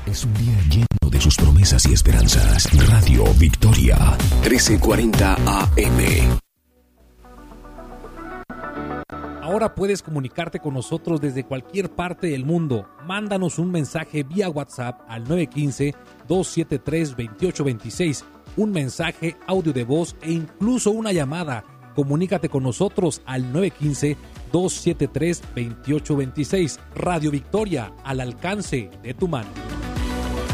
Es un día lleno de sus promesas y esperanzas. Radio Victoria, 1340 AM. Ahora puedes comunicarte con nosotros desde cualquier parte del mundo. Mándanos un mensaje vía WhatsApp al 915-273-2826, un mensaje, audio de voz e incluso una llamada. Comunícate con nosotros al 915-273-2826. Radio Victoria, al alcance de tu mano.